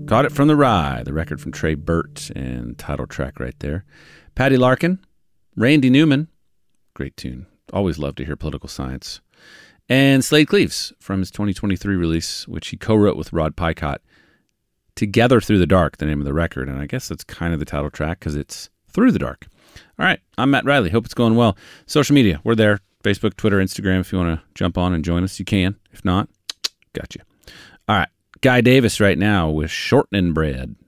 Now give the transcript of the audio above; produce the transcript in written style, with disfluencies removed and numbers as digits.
Caught It From the Rye, the record from Trey Burt, and title track right there. Patty Larkin, Randy Newman, great tune. Always love to hear Political Science. And Slade Cleaves from his 2023 release, which he co-wrote with Rod Picott. Together Through the Dark, the name of the record. And I guess that's kind of the title track because it's Through the Dark. All right, I'm Matt Riley. Hope it's going well. Social media, we're there. Facebook, Twitter, Instagram. If you want to jump on and join us, you can. If not, got you. All right, Guy Davis right now with Shortening Bread.